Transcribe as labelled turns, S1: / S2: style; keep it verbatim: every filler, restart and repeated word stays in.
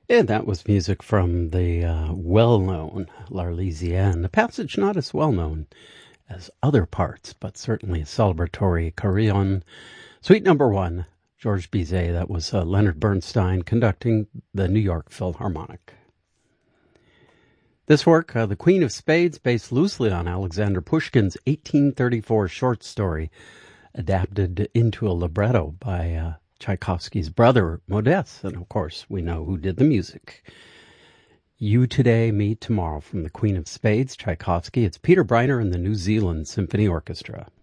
S1: And that was music from the uh, well-known L'Arlésienne, a passage not as well-known as other parts, but certainly a celebratory carillon. Suite number one, Georges Bizet, that was uh, Leonard Bernstein conducting the New York Philharmonic. This work, uh, The Queen of Spades, based loosely on Alexander Pushkin's eighteen thirty-four short story, adapted into a libretto by uh, Tchaikovsky's brother, Modest, and of course we know who did the music. You Today, Me Tomorrow, from The Queen of Spades, Tchaikovsky. It's Peter Breiner and the New Zealand Symphony Orchestra.